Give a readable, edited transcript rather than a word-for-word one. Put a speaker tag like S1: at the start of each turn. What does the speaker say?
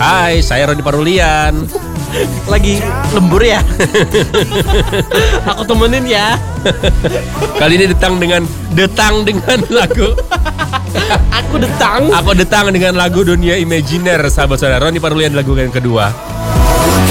S1: Hai, saya Roni Parulian.
S2: Lagi lembur ya? Aku temenin ya.
S1: Kali ini detang dengan lagu.
S2: Aku detang
S1: dengan lagu Dunia Imajiner. Sahabat saudara, Roni Parulian lagu yang kedua.